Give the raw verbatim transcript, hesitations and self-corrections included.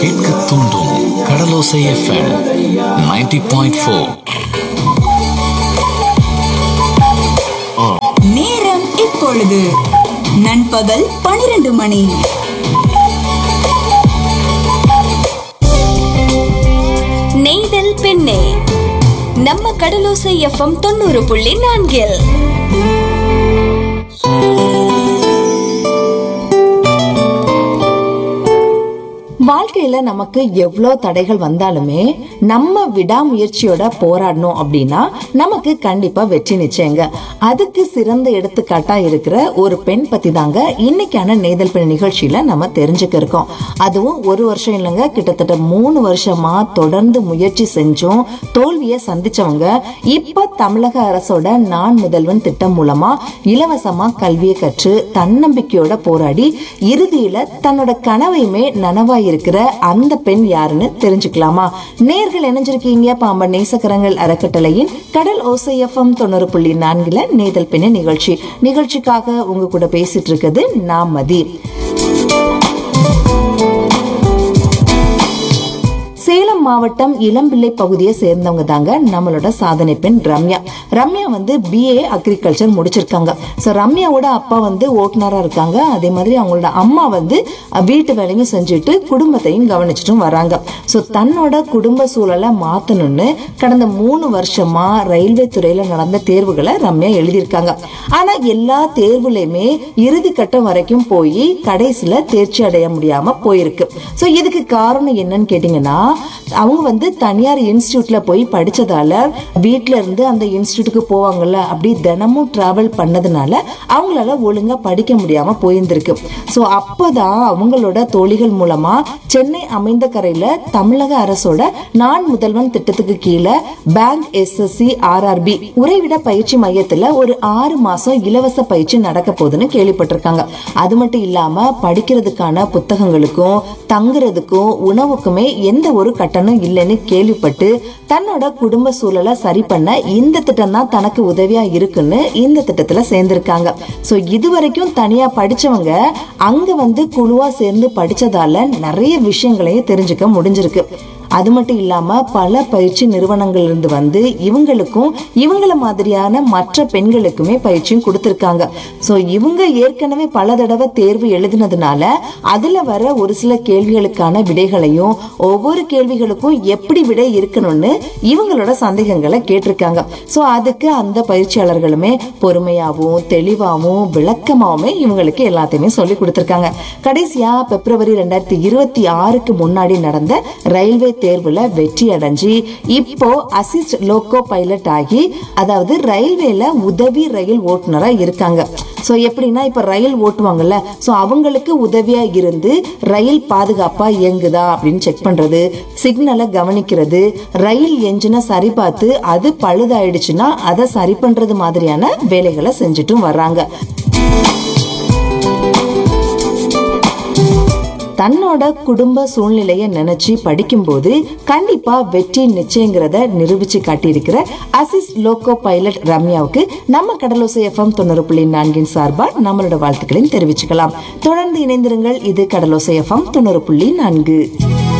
கேட்க தூண்டும் கடலோசை FM ninety point four. நேரம் இப்பொழுது நண்பகல் பனிரெண்டு மணி. நெய்தல் பெண்ணே நம்ம கடலோசை எஃப்எம் தொண்ணூறு புள்ளி நான்கில். வாழ்க்கையில நமக்கு எவ்வளவு தடைகள் வந்தாலுமே நம்ம விடாமுயற்சியோட போராடணும் அப்படின்னா நமக்கு கண்டிப்பா வெற்றி நிச்சயங்க. அதுக்கு சிறந்த எடுத்துக்காட்டா இருக்கிற ஒரு பெண் பத்தி தாங்க இன்னைக்கான நெய்தல் பெண் நிகழ்ச்சியில நம்ம தெரிஞ்சுக்க இருக்கோம். அதுவும் ஒரு வருஷம் இல்லைங்க, கிட்டத்தட்ட மூணு வருஷமா தொடர்ந்து முயற்சி செஞ்சும் தோல்வியை சந்திச்சவங்க இப்ப தமிழக அரசோட நான் முதல்வன் திட்டம் மூலமா இலவசமா கல்வியை கற்று தன்னம்பிக்கையோட போராடி இறுதியில தன்னோட கனவையுமே நனவாய் இருக்கிற அந்த பெண் யாருன்னு தெரிஞ்சுக்கலாமா? நேர்கள் இணைஞ்சிருக்கீங்க பாம்பன் நேசக்கரங்கள் அறக்கட்டளையின் கடல் ஓசை எஃப்எம் தொண்ணூறு புள்ளி நான்குல நெய்தல் பெண்ணு நிகழ்ச்சி. நிகழ்ச்சிக்காக உங்க கூட பேசிட்டு இருக்குது நான் மதி. சேலம் மாவட்டம் இளம்பிள்ளை பகுதியை சேர்ந்தவங்க தாங்க நம்மளோட சாதனை பெண் ரம்யா. ரம்யா வந்து பிஏ அக்ரிகல்ச்சர் முடிச்சிருக்காங்க. சோ ரம்யாவோட அப்பா வந்து ஓட்டுநரா இருக்காங்க. அதே மாதிரி அவங்களோட அம்மா வந்து வீட்டு வேலையும் செஞ்சுட்டு குடும்பத்தையும் கவனிச்சுட்டும் வராங்க. சோ தன்னோட குடும்ப சூழலை மாத்தணும்னு கடந்த மூணு வருஷமா ரயில்வே துறையில நடந்த தேர்வுகளை ரம்யா எழுதியிருக்காங்க. ஆனா எல்லா தேர்வுலயுமே இறுதி கட்டம் வரைக்கும் போய் கடைசியில தேர்ச்சி அடைய முடியாம போயிருக்கு. சோ இதுக்கு காரணம் என்னன்னு கேட்டீங்கன்னா, அவங்க வந்து தனியார் இன்ஸ்டிடியூட்ல போய் படிச்சதால வீட்டுல இருந்து அந்த இன்ஸ்டிடியூட்டுக்கு போவாங்கல்ல, அப்படி தினமும் டிராவல் பண்ணதுனால அவங்களால ஒழுங்கா படிக்க முடியாம போயிருந்திருக்கு. சோ அப்பதான் அவங்களோட தோழிகள் மூலமா சென்னை அமைந்த கரையில தமிழக அரசோட நான் முதல்வன் திட்டத்துக்கு கீழே பேங்க் எஸ்எஸ்சி ஆர்ஆர்பி உறைவிட பயிற்சி மையத்துல ஒரு ஆறு மாசம் இலவச பயிற்சி நடக்க போகுதுன்னு கேள்விப்பட்டிருக்காங்க. அது மட்டும் இல்லாம படிக்கிறதுக்கான புத்தகங்களுக்கும் தங்குறதுக்கும் உணவுக்குமே எந்த ஒரு கட்டணம் இல்லைன்னு கேள்விப்பட்டு தன்னோட குடும்ப சூழலை சரி பண்ண இந்த திட்டம் தான் தனக்கு உதவியா இருக்குன்னு இந்த திட்டத்துல சேர்ந்திருக்காங்க. சோ இதுவரைக்கும் தனியா படிச்சவங்க அங்க வந்து குழுவா சேர்ந்து படிச்சதால நிறைய விஷயங்களையும் தெரிஞ்சுக்க முடிஞ்சிருக்கு. அது மட்டும் இல்லாம பல பயிற்சி நிறுவனங்கள் இருந்து வந்து இவங்களுக்கும் இவங்கள மாதிரியான மற்ற பெண்களுக்குமே பயிற்சியும் கொடுத்திருக்காங்க. சோ இவங்க ஏற்கனவே பல தடவை தேர்வு எழுதினதுனால அதுல வர ஒரு சில கேள்விகளுக்கான விடைகளையும் ஒவ்வொரு கேள்விகளுக்கும் எப்படி விடை இருக்கணும்னு இவங்களோட சந்தேகங்களை கேட்டிருக்காங்க. சோ அதுக்கு அந்த பயிற்சியாளர்களுமே பொறுமையாவும் தெளிவாவும் விளக்கமாவுமே இவங்களுக்கு எல்லாத்தையுமே சொல்லி கொடுத்திருக்காங்க. கடைசியா பிப்ரவரி ரெண்டாயிரத்தி இருபத்தி ஆறுக்கு முன்னாடி நடந்த ரயில்வே தேர்வுல வெற்றி அடைஞ்சு இப்போ அசிஸ்ட் லோகோ பைலட் ஆகி, அதாவது ரயில்வேல உதவி ரயில் ஓட்டுநரா இருக்காங்க. சோ எப்படின்னா, இப்ப ரயில் ஓட்டுவாங்கல்ல, சோ அவங்களுக்கு உதவியா இருந்து ரயில் பாதுகாப்பா இயங்குதா அப்படின்னு செக் பண்றது, சிக்னலை கவனிக்கிறது, ரயில் என்ஜினை சரி பார்த்து அது பழுதாயிடுச்சுன்னா அதை சரி பண்றது மாதிரியான வேலைகளை செஞ்சுட்டும் வர்றாங்க. தன்னோட குடும்ப சூழ்நிலையை நினைச்சு படிக்கும்போது கண்டிப்பா வெற்றி நிச்சயங்கிறத நிரூபிச்சு காட்டியிருக்கிற அசிஸ்ட் லோகோ பைலட் ரம்யாவுக்கு நம்ம கடலோசை எஃப்எம் தொண்ணூறு புள்ளி நான்கின் சார்பா நம்மளோட வாழ்த்துக்களையும் தெரிவிச்சுக்கலாம். தொடர்ந்து இணைந்திருங்கள். இது கடலோசை எஃப்எம் தொண்ணூறு புள்ளி நான்கு.